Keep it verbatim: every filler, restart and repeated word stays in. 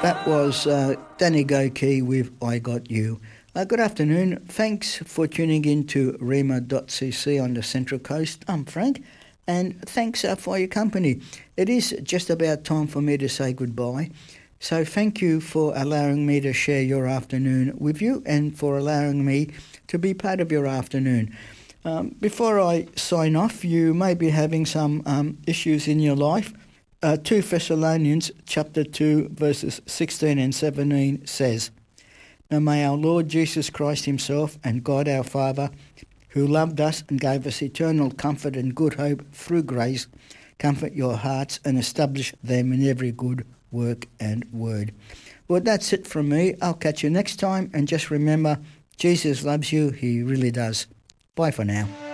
That was uh, Danny Goki with I Got You. Uh, good afternoon. Thanks for tuning in to rema dot c c on the Central Coast. I'm Frank, and thanks uh, for your company. It is just about time for me to say goodbye. So thank you for allowing me to share your afternoon with you and for allowing me to be part of your afternoon. Um, before I sign off, you may be having some um, issues in your life. Uh, Second Thessalonians chapter two verses sixteen and seventeen says, "Now may our Lord Jesus Christ himself and God our Father, who loved us and gave us eternal comfort and good hope through grace, comfort your hearts and establish them in every good work and word." Well, that's it from me. I'll catch you next time, and just remember, Jesus loves you. He really does. Bye for now.